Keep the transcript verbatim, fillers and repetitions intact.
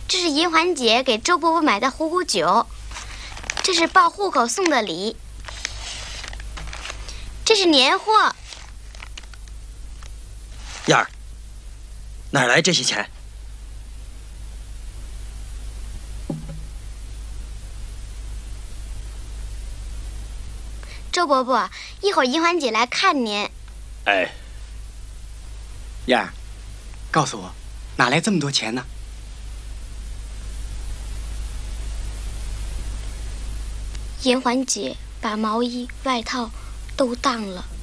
这是银环姐给周伯伯买的虎骨酒，这是报户口送的礼，这是年货。 燕儿，哪儿来这些钱？ 周伯伯，一会儿银环姐来看您。 哎， 燕儿，告诉我，哪来这么多钱呢？ 银环姐把毛衣、外套都当了。